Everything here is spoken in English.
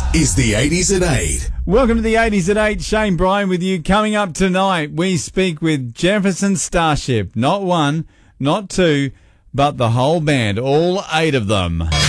is the 80s at 8. Welcome to the 80s at 8. Shane Bryan with you. Coming up tonight, we speak with Jefferson Starship. Not one, not two, but the whole band, all 8 of them.